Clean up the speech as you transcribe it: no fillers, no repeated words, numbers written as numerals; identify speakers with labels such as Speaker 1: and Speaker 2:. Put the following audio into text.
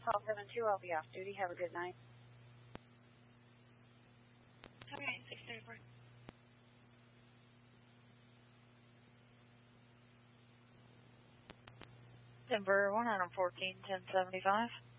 Speaker 1: Call 72, I'll be off duty. Have a good night.
Speaker 2: Okay, 634.
Speaker 3: Denver 114, 1075.